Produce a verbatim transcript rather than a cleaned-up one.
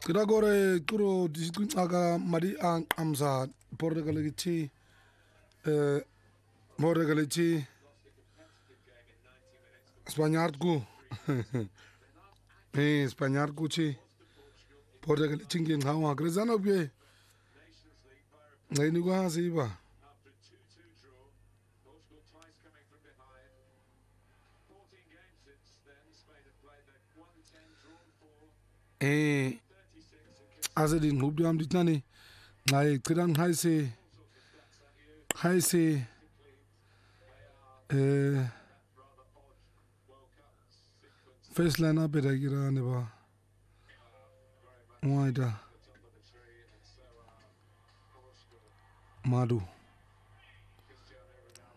Kira gore kuro disitu aga mari ang amsa Portugaliti eh Portugaliti Spaniardku eh Spaniardku chi Portugaliti ngin hawa grezano bie ngai ni gwa siba eh azedin hubdi am ditnani ngai kiran haise haise eh first line up beda gira ne ba waida madu